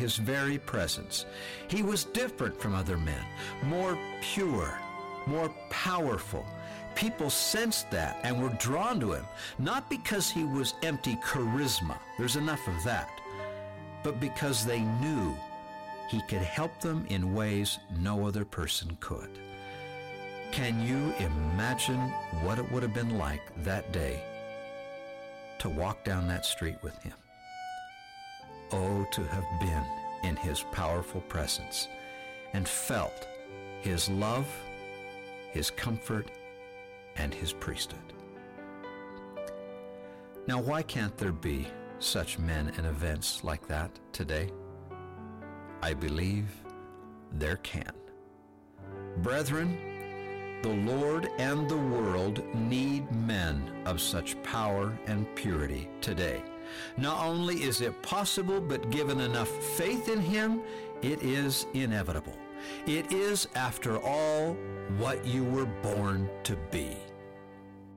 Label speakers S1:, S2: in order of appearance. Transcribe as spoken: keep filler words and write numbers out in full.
S1: his very presence. He was different from other men, more pure, more powerful. People sensed that and were drawn to him, not because he was empty charisma, there's enough of that, but because they knew he could help them in ways no other person could. Can you imagine what it would have been like that day to walk down that street with him? Oh, to have been in his powerful presence and felt his love, his comfort, and his priesthood. Now, why can't there be such men and events like that today? I believe there can. Brethren, the Lord and the world need men of such power and purity today. Not only is it possible, but given enough faith in him, it is inevitable. It is, after all, what you were born to be.